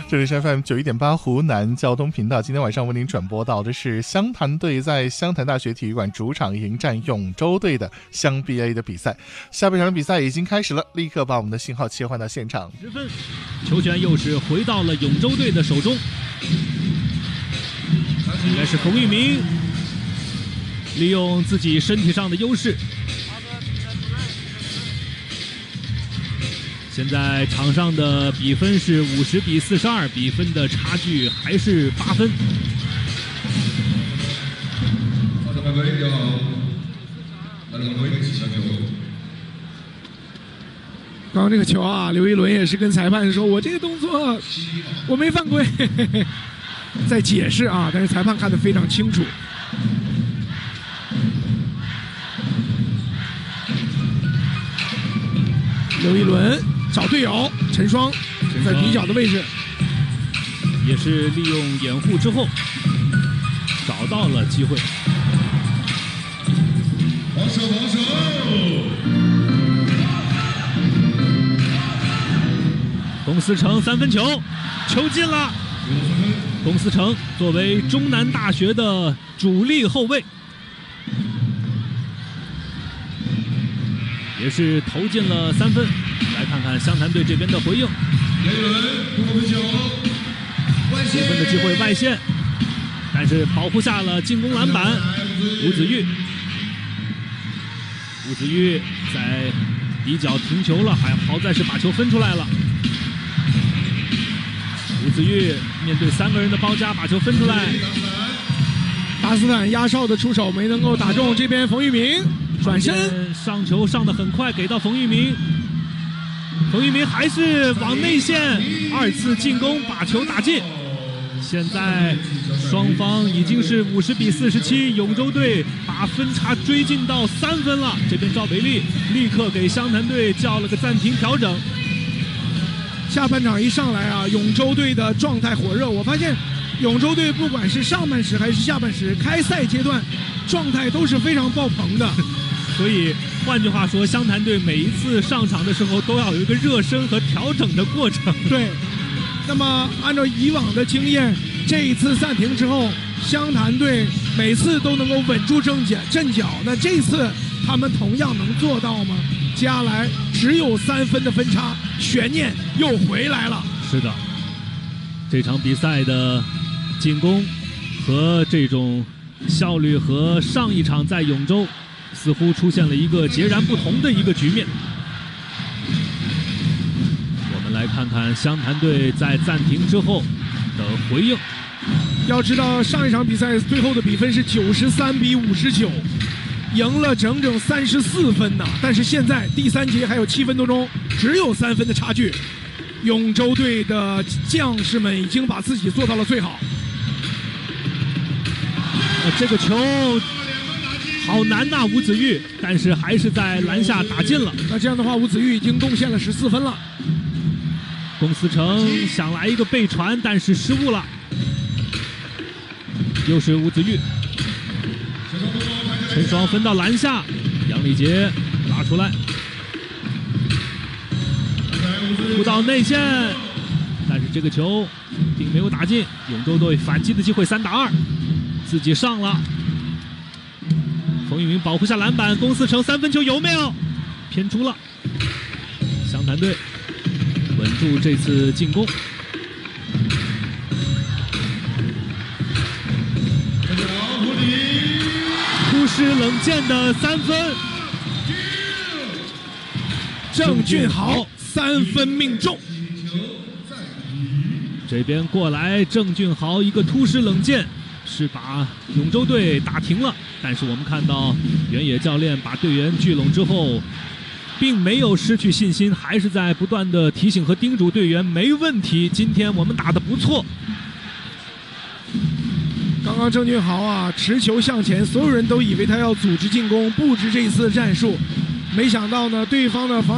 这里是 FM 91.8湖南交通频道，今天晚上为您转播到的是湘潭队在湘潭大学体育馆主场迎战永州队的湘 BA 的比赛。下半场的比赛已经开始了，立刻把我们的信号切换到现场。 10分，球权又是回到了永州队的手中，应该是冯玉明利用自己身体上的优势。现在场上的比分是50比42，比分的差距还是8分。 刚刚这个球啊，刘一伦也是跟裁判说：“我这个动作我没犯规。”在解释啊，但是裁判看得非常清楚。刘一伦找队友陈双在底角的位置， 也是利用掩护之后找到了机会。 防守！ 龚思成3分球，球进了。龚思成作为中南大学的主力后卫，也是投进了3分。来看看湘潭队这边的回应。5分的机会外线，但是保护下了进攻篮板。吴子玉在底角停球了，好在是把球分出来了。吴子玉面对3个人的包夹，把球分出来。 巴斯坦压哨的出手没能够打中，这边冯玉明转身上球上得很快，给到冯玉明。冯玉明还是往内线2次进攻，把球打进。现在双方已经是50比47，永州队把分差追进到3分了。这边赵北利立刻给湘潭队叫了个暂停调整。 下半场一上来啊，永州队的状态火热。我发现永州队不管是上半时还是下半时，开赛阶段状态都是非常爆棚的。 所以换句话说，湘潭队每一次上场的时候都要有一个热身和调整的过程。 对，那么按照以往的经验，这一次暂停之后，湘潭队每次都能够稳住阵脚。那这次他们同样能做到吗？接下来只有3分的分差，悬念又回来了。 是的，这场比赛的进攻和这种效率和上一场在永州似乎出现了一个截然不同的一个局面。我们来看看湘潭队在暂停之后的回应。 要知道上一场比赛最后的比分是93比59，赢了整整34分呐。但是现在第3节还有7分多钟，只有3分的差距。永州队的将士们已经把自己做到了最好。 这个球好难呐，吴子玉，但是还是在篮下打进了。 那这样的话，吴子玉已经贡献了14分了。 龚思成想来一个背传，但是失误了。又是吴子玉，陈双分到篮下，杨礼杰拉出来，突到内线，但是这个球并没有打进。永州队反击的机会3打2，自己上了。冯玉明保护下篮板，龚思成3分球有没有？偏出了。湘潭队稳住这次进攻。突施冷箭的3分， 郑俊豪3分命中。 这边过来，郑俊豪一个突施冷箭，是把永州队打停了。但是我们看到原野教练把队员聚拢之后，并没有失去信心，还是在不断的提醒和叮嘱队员没问题，今天我们打得不错。 刚刚郑俊豪啊，持球向前，所有人都以为他要组织进攻，布置这一次的战术，没想到呢，对方的防